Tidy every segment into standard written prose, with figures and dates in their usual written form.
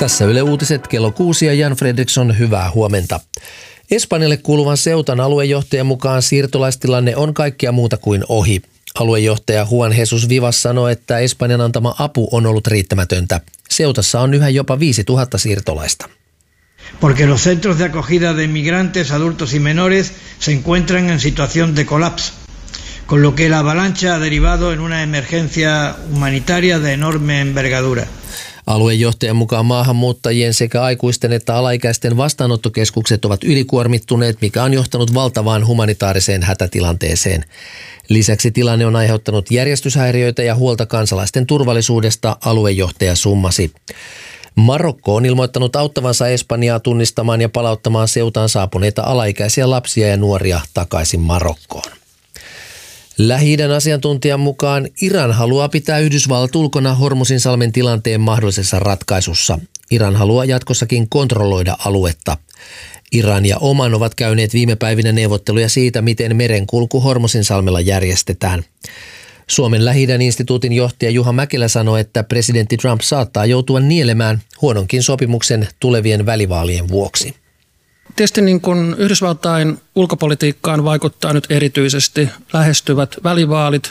Tässä Yle Uutiset kello 6 ja Jan Fredriksson, hyvää huomenta. Espanjalle kuuluvan Ceutan aluejohtajan mukaan siirtolaistilanne on kaikkea muuta kuin ohi. Aluejohtaja Juan Jesus Vivas sanoi, että Espanjan antama apu on ollut riittämätöntä. Ceutassa on yhä jopa 5000 siirtolaista. Porque los centros de acogida de migrantes, adultos y menores se encuentran en situación de colapso, con lo que la avalancha ha derivado en una emergencia humanitaria de enorme envergadura. Aluejohtajan mukaan maahanmuuttajien sekä aikuisten että alaikäisten vastaanottokeskukset ovat ylikuormittuneet, mikä on johtanut valtavaan humanitaariseen hätätilanteeseen. Lisäksi tilanne on aiheuttanut järjestyshäiriöitä ja huolta kansalaisten turvallisuudesta, aluejohtaja summasi. Marokko on ilmoittanut auttavansa Espanjaa tunnistamaan ja palauttamaan Ceutaan saapuneita alaikäisiä lapsia ja nuoria takaisin Marokkoon. Lähi-idän asiantuntijan mukaan Iran haluaa pitää Yhdysvallat ulkona Hormuzinsalmen tilanteen mahdollisessa ratkaisussa. Iran haluaa jatkossakin kontrolloida aluetta. Iran ja Oman ovat käyneet viime päivinä neuvotteluja siitä, miten merenkulku Hormuzinsalmella järjestetään. Suomen Lähi-idän instituutin johtaja Juha Mäkelä sanoi, että presidentti Trump saattaa joutua nielemään huononkin sopimuksen tulevien välivaalien vuoksi. Tietysti niin kuin Yhdysvaltain ulkopolitiikkaan vaikuttaa nyt erityisesti lähestyvät välivaalit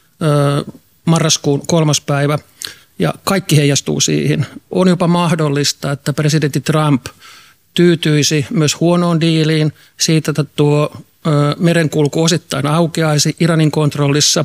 marraskuun 3. päivä ja kaikki heijastuu siihen. On jopa mahdollista, että presidentti Trump tyytyisi myös huonoon diiliin siitä, että tuo merenkulku osittain aukeaisi Iranin kontrollissa.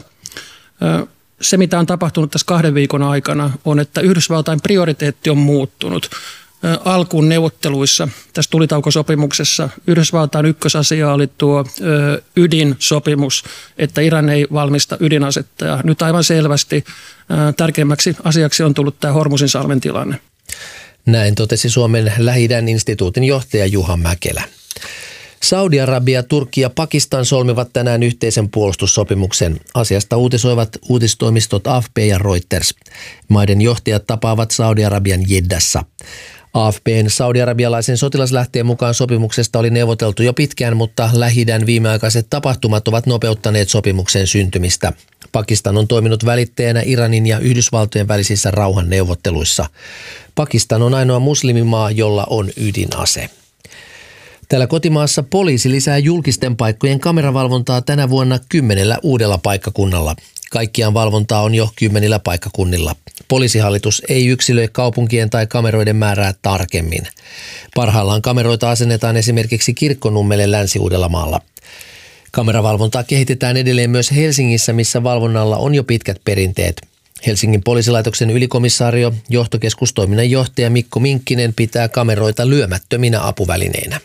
Se, mitä on tapahtunut tässä 2 viikon aikana, on, että Yhdysvaltain prioriteetti on muuttunut. Alkuun neuvotteluissa tässä tulitaukosopimuksessa Yhdysvaltain ykkösasia oli tuo ydinsopimus, että Iran ei valmista ydinasetta. Ja nyt aivan selvästi tärkeimmäksi asiaksi on tullut tämä Hormuzinsalmen tilanne. Näin totesi Suomen Lähi-idän instituutin johtaja Juha Mäkelä. Saudi-Arabia, Turkki ja Pakistan solmivat tänään yhteisen puolustussopimuksen. Asiasta uutisoivat uutistoimistot AFP ja Reuters. Maiden johtajat tapaavat Saudi-Arabian Jeddassa. AFP:n saudi-arabialaisen sotilaslähteen mukaan sopimuksesta oli neuvoteltu jo pitkään, mutta Lähi-idän viimeaikaiset tapahtumat ovat nopeuttaneet sopimuksen syntymistä. Pakistan on toiminut välittäjänä Iranin ja Yhdysvaltojen välisissä rauhanneuvotteluissa. Pakistan on ainoa muslimimaa, jolla on ydinase. Täällä kotimaassa poliisi lisää julkisten paikkojen kameravalvontaa tänä vuonna 10 uudella paikkakunnalla. Kaikkiaan valvontaa on jo 10 paikkakunnilla. Poliisihallitus ei yksilöi kaupunkien tai kameroiden määrää tarkemmin. Parhaillaan kameroita asennetaan esimerkiksi Kirkkonummelle Länsi-Uudellamaalla. Kameravalvontaa kehitetään edelleen myös Helsingissä, missä valvonnalla on jo pitkät perinteet. Helsingin poliisilaitoksen ylikomissaario, johtokeskustoiminnan johtaja Mikko Minkkinen pitää kameroita lyömättöminä apuvälineinä.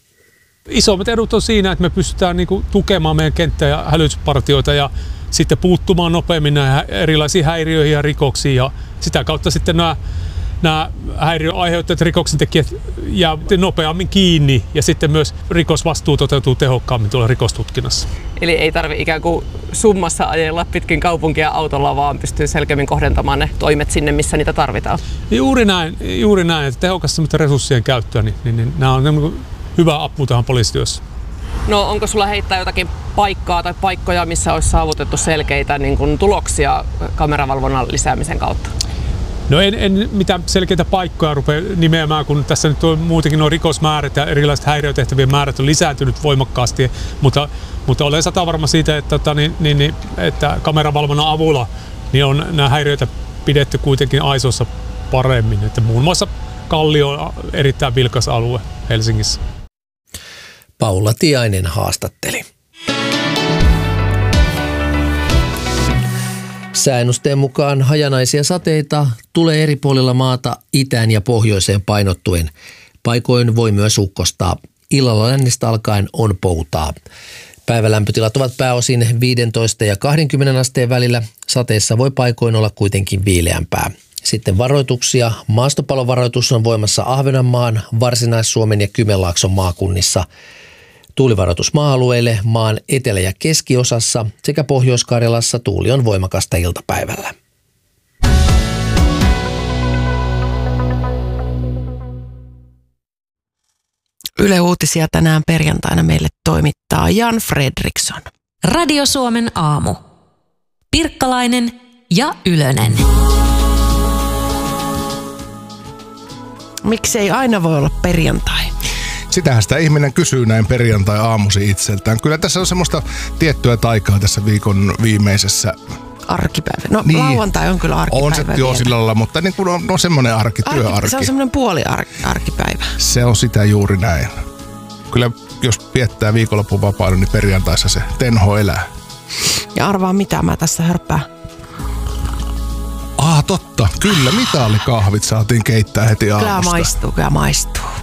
Isommat edut on siinä, että me pystytään tukemaan meidän kenttä- ja hälytyspartioita ja sitten puuttumaan nopeammin näihin erilaisiin häiriöihin ja rikoksiin. Ja sitä kautta sitten nämä häiriön aiheuttajat rikoksentekijät jää nopeammin kiinni ja sitten myös rikosvastuu toteutuu tehokkaammin tuolla rikostutkinnassa. Eli ei tarvitse ikään kuin summassa ajella pitkin kaupunkia autolla, vaan pystyy selkeämmin kohdentamaan ne toimet sinne, missä niitä tarvitaan. Juuri näin, että tehokasta resurssien käyttöä, niin nämä on hyvä apu tähän poliisityössä. No onko sulla heittää jotakin paikkaa tai paikkoja, missä olisi saavutettu selkeitä tuloksia kameravalvonnan lisäämisen kautta? No en mitään selkeitä paikkoja rupea nimeämään, kun tässä nyt on muutenkin nuo rikosmäärät ja erilaiset häiriötehtävien määrät on lisääntynyt voimakkaasti, mutta olen satavarma siitä, että kameravalvonnan avulla niin on nämä häiriöitä pidetty kuitenkin aisoissa paremmin, että muun muassa Kallio on erittäin vilkas alue Helsingissä. Paula Tiainen haastatteli. Sääennusteen mukaan hajanaisia sateita tulee eri puolilla maata itään ja pohjoiseen painottuen. Paikoin voi myös ukkostaa. Illalla lännestä alkaen on poutaa. Päivälämpötilat ovat pääosin 15 ja 20 asteen välillä. Sateessa voi paikoin olla kuitenkin viileämpää. Sitten varoituksia. Maastopalovaroitus on voimassa Ahvenanmaan, Varsinais-Suomen ja Kymenlaakson maakunnissa. Tuulivaroitus maa-alueille maan etelä- ja keskiosassa sekä Pohjois-Karjalassa tuuli on voimakasta iltapäivällä. Yle Uutisia tänään perjantaina meille toimittaa Jan Fredriksson. Radio Suomen aamu. Pirkkalainen ja Ylönen. Miksei aina voi olla perjantai? Sitähän sitä ihminen kysyy näin perjantai-aamusi itseltään. Kyllä tässä on semmoista tiettyä taikaa tässä viikon viimeisessä. Arkipäivä. No niin, lauantai on kyllä arkipäivä. On se jo sillä lailla, mutta niin kuin on semmoinen työarki. Se on semmoinen puoliarkipäivä. Se on sitä juuri näin. Kyllä jos viettää viikonlopun vapaana, niin perjantaissa se tenho elää. Ja arvaa mitä mä tässä hörppään. Totta. Kyllä, mitallikahvit saatiin keittää heti aamusta. Kyllä maistuu.